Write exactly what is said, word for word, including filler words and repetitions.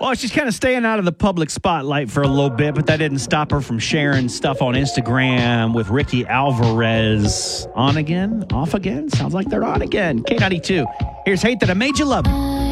Well, she's kind of staying out of the public spotlight for a little bit, but that didn't stop her from sharing stuff on Instagram with Ricky Alvarez. On again? Off again? Sounds like they're on again. K ninety-two. Here's Hate That I Made You Love.